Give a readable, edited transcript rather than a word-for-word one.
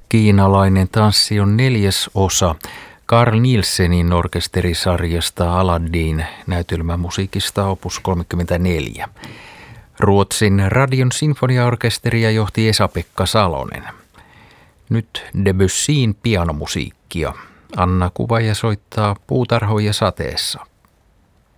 Kiinalainen tanssi on 4. osa Carl Nielsenin orkesterisarjasta Aladdin näytelmämusiikista opus 34. Ruotsin radion sinfoniaorkesteria johti Esa-Pekka Salonen. Nyt Debussyin pianomusiikkia. Anna Kuvaja soittaa Puutarhoja sateessa.